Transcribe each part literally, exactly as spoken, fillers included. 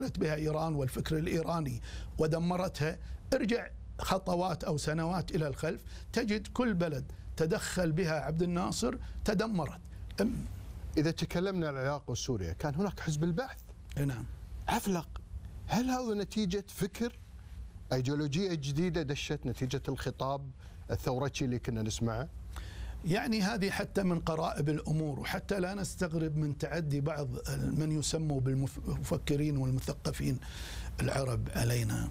بها إيران والفكر الإيراني ودمرتها، ارجع خطوات أو سنوات إلى الخلف تجد كل بلد تدخل بها عبد الناصر تدمرت. إذا تكلمنا عن العراق وسوريا كان هناك حزب البعث. نعم. عفلق. هل هذا نتيجة فكر أيديولوجية جديدة دشت نتيجة الخطاب الثورتي اللي كنا نسمعه؟ يعني هذه حتى من قرائب الأمور، وحتى لا نستغرب من تعدي بعض من يسموا بالمفكرين والمثقفين العرب علينا.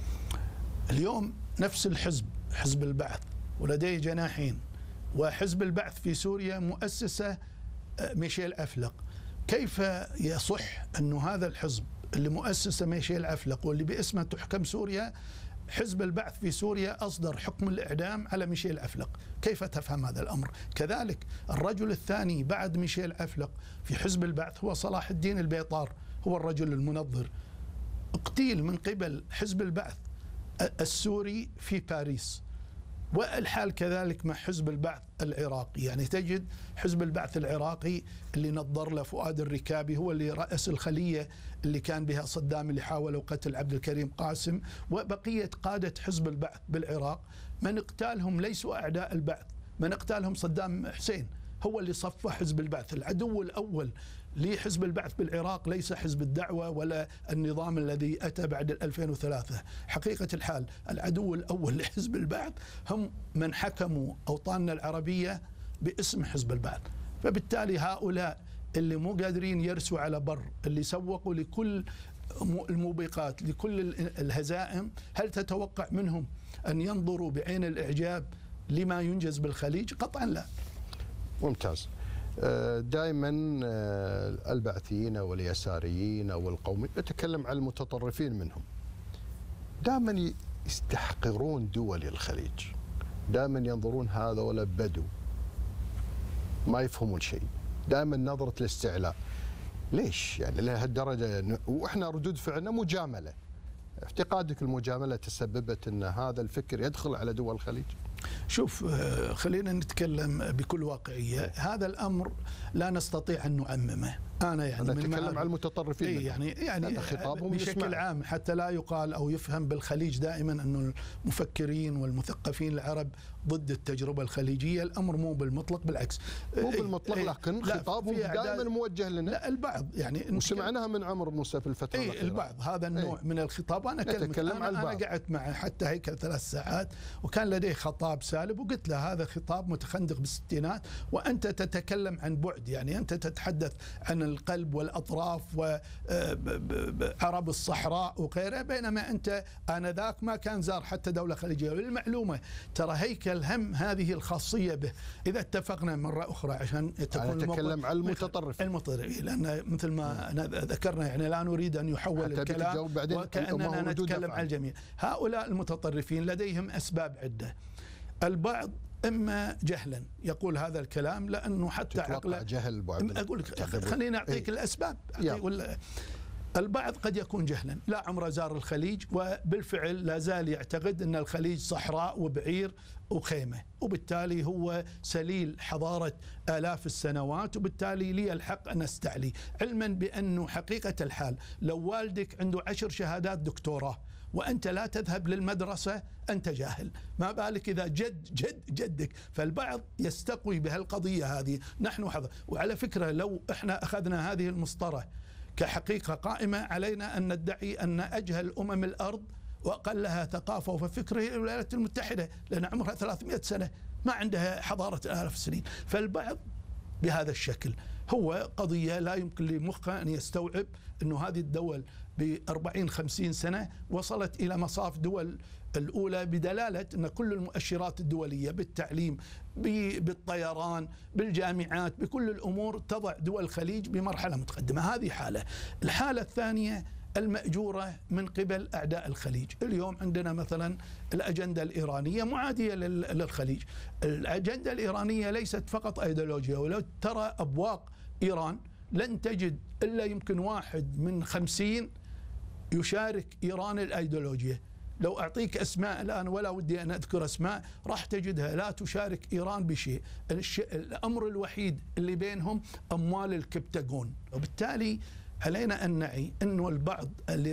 اليوم نفس الحزب، حزب البعث، ولديه جناحين، وحزب البعث في سوريا مؤسسة ميشيل عفلق. كيف يصح أن هذا الحزب اللي مؤسسه ميشيل عفلق واللي باسمه تحكم سوريا، حزب البعث في سوريا أصدر حكم الإعدام على ميشيل عفلق؟ كيف تفهم هذا الأمر؟ كذلك الرجل الثاني بعد ميشيل عفلق في حزب البعث هو صلاح الدين البيطار، هو الرجل المنظر، اقتيل من قبل حزب البعث السوري في باريس. والحال كذلك مع حزب البعث العراقي. يعني تجد حزب البعث العراقي اللي نظر له فؤاد الركابي هو اللي رأس الخلية اللي كان بها صدام اللي حاولوا قتل عبد الكريم قاسم، وبقية قادة حزب البعث بالعراق من اقتالهم ليسوا أعداء البعث، من اقتالهم صدام حسين هو اللي صفى حزب البعث. العدو الأول لحزب البعث بالعراق ليس حزب الدعوة ولا النظام الذي أتى بعد ألفين وثلاثة. حقيقة الحال العدو الأول لحزب البعث هم من حكموا أوطاننا العربية باسم حزب البعث. فبالتالي هؤلاء اللي مو قادرين يرسوا على بر، اللي سوقوا لكل الموبقات، لكل الهزائم، هل تتوقع منهم أن ينظروا بعين الإعجاب لما ينجز بالخليج؟ قطعا لا. ممتاز. دائما البعثيين واليساريين والقوميين نتكلم عن المتطرفين منهم، دائما يستحقرون دول الخليج، دائما ينظرون هذا ولا بدو ما يفهمون شيء، دائما نظرة الاستعلاء. ليش يعني لهالدرجة؟ واحنا ردود فعلنا مجاملة. اعتقادك المجاملة تسببت ان هذا الفكر يدخل على دول الخليج؟ شوف، خلينا نتكلم بكل واقعية. هذا الأمر لا نستطيع أن نعممه. أنا يعني أنا أتكلم عن المتطرفين. إيه يعني يعني خطابهم بشكل يسمع. عام حتى لا يقال أو يفهم بالخليج دائما أن المفكرين والمثقفين العرب ضد التجربة الخليجية. الأمر مو بالمطلق، بالعكس. مو بالمطلق، لكن خطابهم دائما موجه لنا. لا البعض يعني وسمعناها من عمرو موسى في الفترة إيه الأخيرة. البعض هذا النوع إيه؟ من الخطاب. أنا أتكلم أنا, عن أنا قعدت معه حتى هيك ثلاث ساعات وكان لديه خطاب سالب، وقلت له هذا خطاب متخندق بالستينات، وأنت تتكلم عن بعد، يعني أنت تتحدث عن القلب والأطراف وعرب الصحراء وغيرها، بينما أنت آنذاك ما كان زار حتى دولة خليجية. للمعلومة ترى هيكل هم هذه الخاصية به. إذا اتفقنا مرة أخرى عشان تكون أنا أتكلم عن المتطرف المتطرف لأن مثل ما ذكرنا يعني لا نريد أن يحول الكلام وكأننا نتكلم عن الجميع. هؤلاء المتطرفين لديهم أسباب عدة. البعض إما جهلا يقول هذا الكلام لأنه حتى عقله جهل. أقول لك خليني أعطيك إيه؟ الأسباب. البعض قد يكون جهلا، لا عمره زار الخليج وبالفعل لا زال يعتقد أن الخليج صحراء وبعير وخيمة، وبالتالي هو سليل حضارة آلاف السنوات، وبالتالي لي الحق أن أستعلي، علما بأنه حقيقة الحال لو والدك عنده عشر شهادات دكتوراه وأنت لا تذهب للمدرسة أنت جاهل، ما بالك إذا جد جد جدك. فالبعض يستقوي بهالقضية هذه. نحن حضر، وعلى فكرة لو إحنا أخذنا هذه المسطرة كحقيقة قائمة علينا أن ندعي أن أجهل أمم الأرض وأقلها ثقافة وفكر هي الولايات المتحدة، لأن عمرها ثلاثمئة سنة ما عندها حضارة آلاف السنين. فالبعض بهذا الشكل هو قضية لا يمكن لمخه أن يستوعب أنه هذه الدول بأربعين خمسين سنة وصلت إلى مصاف دول الأولى، بدلالة أن كل المؤشرات الدولية بالتعليم بالطيران بالجامعات بكل الأمور تضع دول الخليج بمرحلة متقدمة. هذه حالة. الحالة الثانية المأجورة من قبل أعداء الخليج. اليوم عندنا مثلا الأجندة الإيرانية معادية للخليج. الأجندة الإيرانية ليست فقط أيديولوجيا، ولو ترى أبواق إيران لن تجد إلا يمكن واحد من خمسين يشارك إيران الأيديولوجيا. لو أعطيك أسماء الآن ولا ودي أن أذكر أسماء راح تجدها لا تشارك إيران بشيء. الأمر الوحيد اللي بينهم أموال الكبتاغون. وبالتالي علينا أن نعي أنه البعض اللي